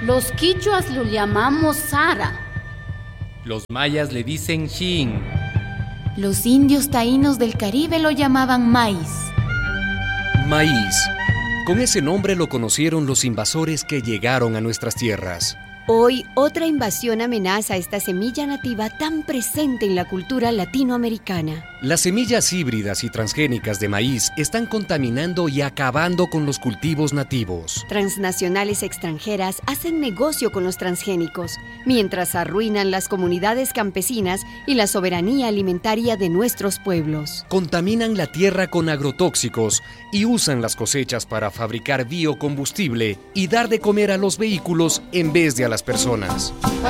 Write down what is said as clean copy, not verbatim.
Los quichuas lo llamamos Sara. Los mayas le dicen Xin. Los indios taínos del Caribe lo llamaban maíz. Maíz. Con ese nombre lo conocieron los invasores que llegaron a nuestras tierras. Hoy, otra invasión amenaza esta semilla nativa tan presente en la cultura latinoamericana. Las semillas híbridas y transgénicas de maíz están contaminando y acabando con los cultivos nativos. Transnacionales extranjeras hacen negocio con los transgénicos, mientras arruinan las comunidades campesinas y la soberanía alimentaria de nuestros pueblos. Contaminan la tierra con agrotóxicos y usan las cosechas para fabricar biocombustible y dar de comer a los vehículos en vez de a las personas.